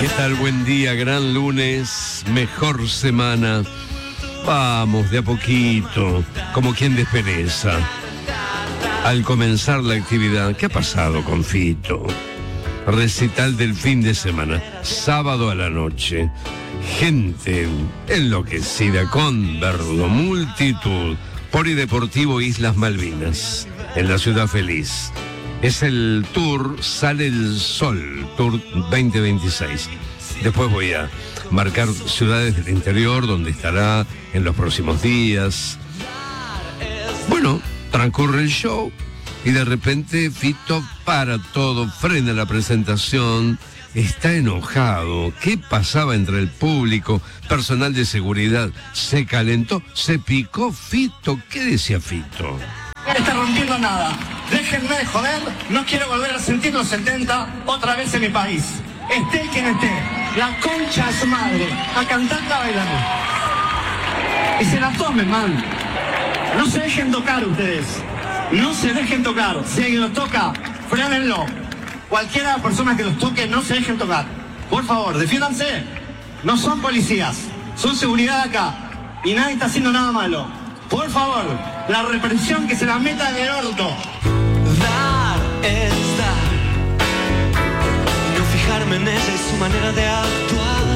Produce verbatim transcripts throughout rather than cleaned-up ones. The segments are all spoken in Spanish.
¿Qué tal? Buen día, gran lunes, mejor semana. Vamos de a poquito, como quien despereza. Al comenzar la actividad, ¿qué ha pasado con Fito? Recital del fin de semana, sábado a la noche. Gente enloquecida con verdo, multitud. Polideportivo Islas Malvinas, en la Ciudad Feliz. Es el tour Sale el Sol, Tour veinte veintiséis. Después voy a marcar ciudades del interior donde estará en los próximos días. Bueno, transcurre el show y de repente Fito para todo, frena la presentación, está enojado. ¿Qué pasaba entre el público? Personal de seguridad se calentó, se picó Fito. ¿Qué decía Fito? No está rompiendo nada. Déjenme de joder. No quiero volver a sentir los setenta otra vez en mi país. Esté quien esté. La concha de su madre. A cantar, a bailar. Y se la tomen, man. No se dejen tocar ustedes. No se dejen tocar. Si alguien los toca, frénenlo. Cualquiera de las personas que los toque, no se dejen tocar. Por favor, defiéndanse. No son policías. Son seguridad acá. Y nadie está haciendo nada malo. Por favor, la represión que se la meta en el orto. Dar es dar. No fijarme en ella y su manera de actuar.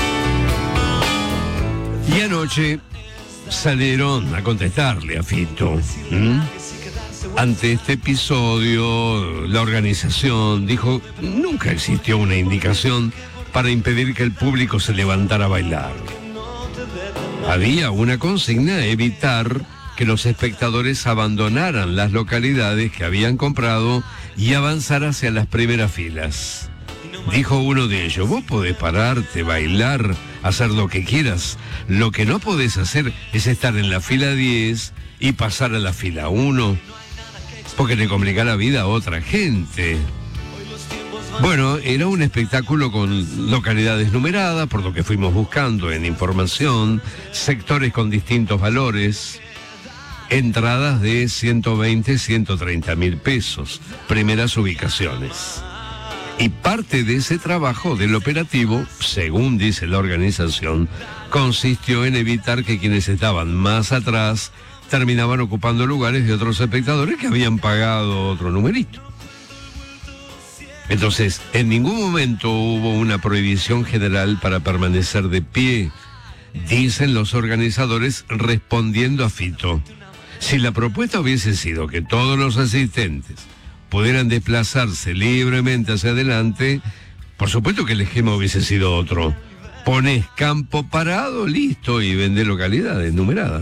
Y anoche salieron a contestarle a Fito. ¿Mm? Ante este episodio, la organización dijo, nunca existió una indicación para impedir que el público se levantara a bailar. Había una consigna, evitar que los espectadores abandonaran las localidades que habían comprado y avanzar hacia las primeras filas. Dijo uno de ellos, vos podés pararte, bailar, hacer lo que quieras. Lo que no podés hacer es estar en la fila diez y pasar a la fila uno, porque le complica la vida a otra gente. Bueno, era un espectáculo con localidades numeradas, por lo que fuimos buscando en información, sectores con distintos valores, entradas de ciento veinte, ciento treinta mil pesos, primeras ubicaciones. Y parte de ese trabajo del operativo, según dice la organización, consistió en evitar que quienes estaban más atrás terminaban ocupando lugares de otros espectadores que habían pagado otro numerito. Entonces, en ningún momento hubo una prohibición general para permanecer de pie, dicen los organizadores respondiendo a Fito. Si la propuesta hubiese sido que todos los asistentes pudieran desplazarse libremente hacia adelante, por supuesto que el esquema hubiese sido otro. Pones campo parado, listo, y vende localidades numeradas.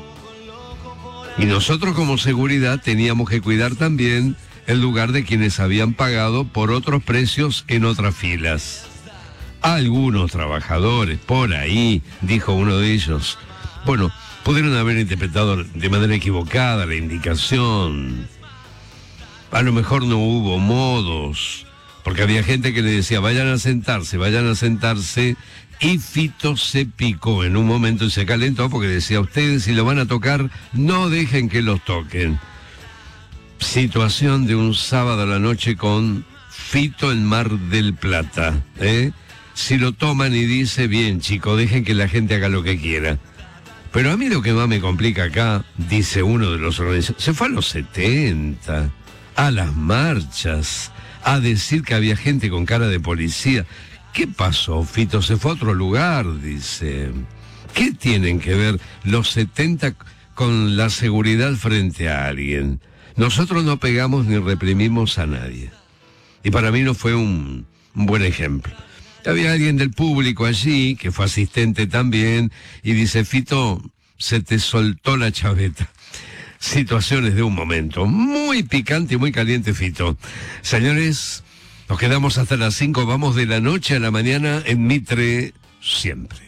Y nosotros como seguridad teníamos que cuidar también el lugar de quienes habían pagado por otros precios en otras filas. Algunos trabajadores por ahí, dijo uno de ellos, bueno, pudieron haber interpretado de manera equivocada la indicación. A lo mejor no hubo modos, porque había gente que le decía, vayan a sentarse, vayan a sentarse, y Fito se picó en un momento y se calentó porque decía, ustedes si lo van a tocar, no dejen que los toquen. Situación de un sábado a la noche con Fito en Mar del Plata, ¿eh? Si lo toman y dice, bien chicos, dejen que la gente haga lo que quiera. Pero a mí lo que más me complica acá, dice uno de los organizadores, se fue a los setenta, a las marchas, a decir que había gente con cara de policía. ¿Qué pasó, Fito? Se fue a otro lugar, dice. ¿Qué tienen que ver los setenta con la seguridad frente a alguien? Nosotros no pegamos ni reprimimos a nadie. Y para mí no fue un, un buen ejemplo. Había alguien del público allí, que fue asistente también, y dice, Fito, se te soltó la chaveta. Situaciones de un momento. Muy picante y muy caliente, Fito. Señores, nos quedamos hasta las cinco, vamos de la noche a la mañana en Mitre siempre.